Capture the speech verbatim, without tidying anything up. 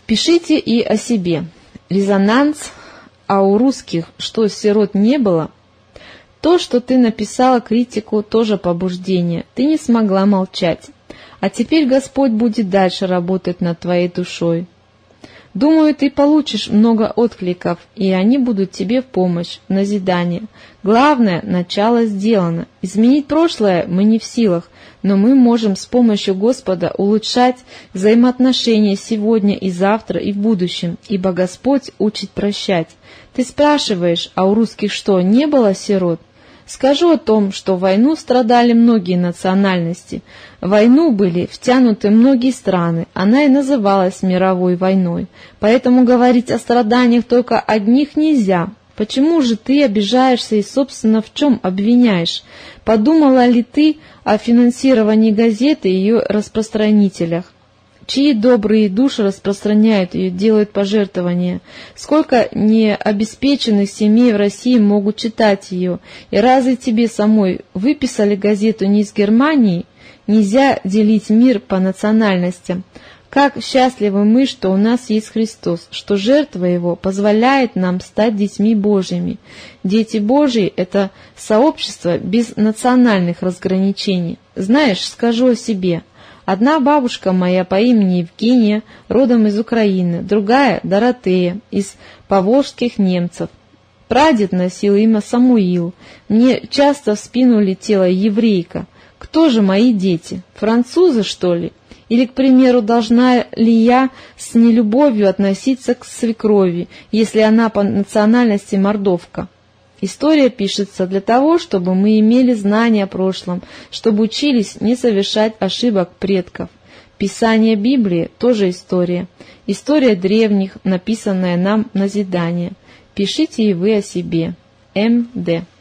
Пишите и о себе. Резонанс, а у русских что, сирот не было? То, что ты написала критику, тоже побуждение. Ты не смогла молчать. А теперь Господь будет дальше работать над твоей душой. Думаю, ты получишь много откликов, и они будут тебе в помощь, в назидание. Главное, начало сделано. Изменить прошлое мы не в силах, но мы можем с помощью Господа улучшать взаимоотношения сегодня и завтра и в будущем, ибо Господь учит прощать. Ты спрашиваешь, а у русских что, не было сирот? Скажу о том, что в войну страдали многие национальности. В войну были втянуты многие страны, она и называлась мировой войной. Поэтому говорить о страданиях только одних нельзя. Почему же ты обижаешься и, собственно, в чем обвиняешь? Подумала ли ты о финансировании газеты и ее распространителях? Чьи добрые души распространяют ее, делают пожертвования? Сколько необеспеченных семей в России могут читать ее? И разве тебе самой выписали газету не из Германии? Нельзя делить мир по национальностям. Как счастливы мы, что у нас есть Христос, что жертва Его позволяет нам стать детьми Божьими. Дети Божьи — это сообщество без национальных разграничений. Знаешь, скажу о себе. Одна бабушка моя по имени Евгения, родом из Украины, другая — Доротея, из поволжских немцев. Прадед носил имя Самуил. Мне часто в спину летела еврейка. Кто же мои дети? Французы, что ли? Или, к примеру, должна ли я с нелюбовью относиться к свекрови, если она по национальности мордовка? История пишется для того, чтобы мы имели знания о прошлом, чтобы учились не совершать ошибок предков. Писание Библии тоже история. История древних, написанная нам в назидание. Пишите и вы о себе. М Д